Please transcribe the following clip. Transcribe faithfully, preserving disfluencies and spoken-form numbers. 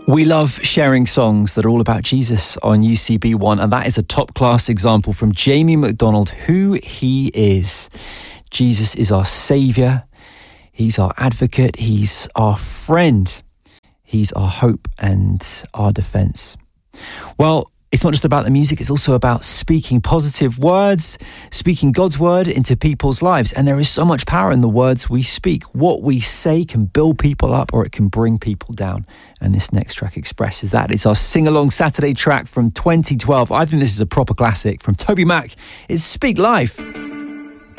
We love sharing songs that are all about Jesus on U C B one, and that is a top-class example from Jamie McDonald, who he is. Jesus is our saviour, he's our advocate, he's our friend, he's our hope and our defence. Well, it's not just about the music, it's also about speaking positive words, speaking God's word into people's lives. And there is so much power in the words we speak. What we say can build people up or it can bring people down. And this next track expresses that. It's our sing-along Saturday track from twenty twelve. I think this is a proper classic from Toby Mac. It's Speak Life.